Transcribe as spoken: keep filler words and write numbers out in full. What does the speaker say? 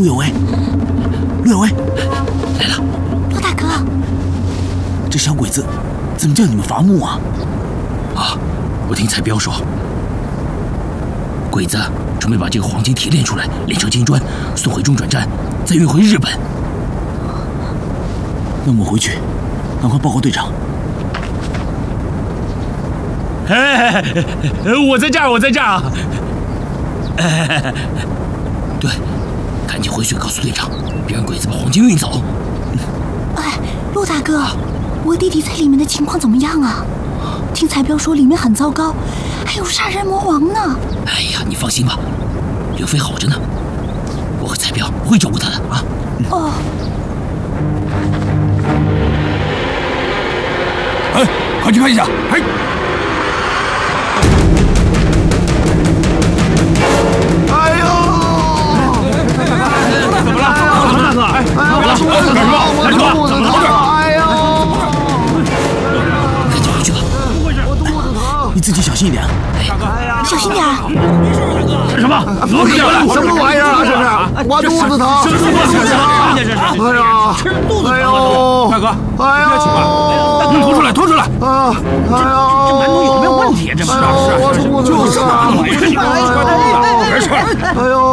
陆有为，陆有为， 来了。 陆大哥， 这小鬼子怎么叫你们伐木啊？ 啊，我听彩彪说，鬼子准备把这个黄金提炼出来，炼成金砖，送回中转站，再运回日本。 那我们回去，赶快报告队长。 哎，我在这儿，我在这儿啊！ 哎，对，赶紧回去告诉队长，别让鬼子把黄金运走。 哎，陆大哥，我弟弟在里面的情况怎么样啊？听彩彪说里面很糟糕，还有杀人魔王呢。 哎呀，你放心吧，刘飞好着呢，我和彩彪会照顾他的啊。 哦。 哎，快去看一下！哎。 哎呦！ 怎么了？怎么了，哥？哎，怎么了？大哥，大哥，怎么了？ 哎呦！ 赶紧回去吧。 怎么回事？我肚子疼。 你自己小心一点。 大哥，哎呀， 小心点。 没事，大哥。是什么？ 不是什么玩意儿啊？这是我肚子疼。 什么什么这是？ 哎呀！ 吃肚子疼。 哎呦！ 大哥， 哎呦！ 不要紧吧？拖出来，拖出来。 啊！哎呦！ 这馒头有没有问题？这是是是，我肚子疼。 就是嘛，没事，没事。 哎呦！